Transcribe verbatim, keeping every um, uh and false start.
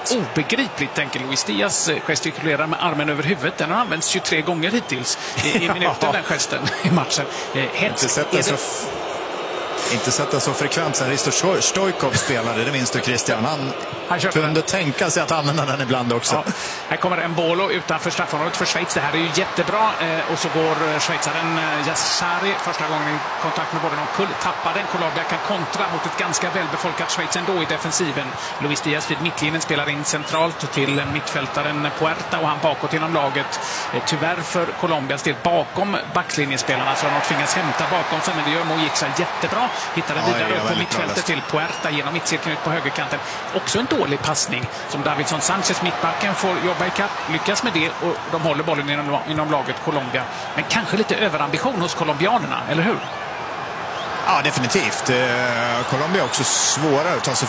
Helt obegripligt, tänker Luis Diaz, gestikulerar med armen över huvudet. Den har använts tjugotre gånger hittills i, i minuten, den gesten i matchen. Hets, inte sett så, inte sett det så frekvent sen Risto Stojkov spelade, det minns du Christian. Han, han kunde den. tänka sig att använda den ibland också. Ja. Här kommer en Embolo utanför straffområdet för Schweiz. Det här är ju jättebra. Eh, och så går schweizaren eh, Yassari första gången i kontakt med bollen omkull. Tappar den. Colombia kan kontra mot ett ganska välbefolkat Schweiz ändå i defensiven. Luis Diaz vid mittlinjen spelar in centralt till mittfältaren Puerta och han bakåt inom laget. Eh, tyvärr för Colombias del bakom backlinjespelarna så har de tvingats hämta bakom sig, men det gör Mojica jättebra. Hittar den vidare ja, upp på mittfältet till Puerta genom mittcirkeln ut på högerkanten. Också en dålig passning som Davinson Sanchez, mittbacken, får jobba i kapp, lyckas med det och de håller bollen inom, inom laget Colombia. Men kanske lite överambition hos colombianerna, eller hur? Ja, definitivt. Eh, Colombia är också svårare att ta sig